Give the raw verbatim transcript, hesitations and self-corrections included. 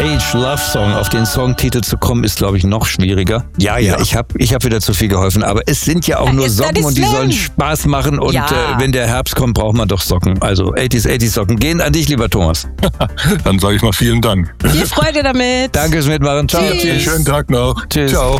Age Love Song. Auf den Songtitel zu kommen, ist, glaube ich, noch schwieriger. Ja, ja, ja. ich habe ich hab wieder zu viel geholfen. Aber es sind ja auch ja, nur Socken und die sollen Spaß machen. Und ja. äh, wenn der Herbst kommt, braucht man doch Socken. Also achtziger, achtziger Socken. Gehen an dich, lieber Thomas. Dann sage ich mal vielen Dank. Viel Freude damit. Danke fürs Mitmachen. Ciao. Tschüss. Schönen Tag noch. Tschüss. Ciao.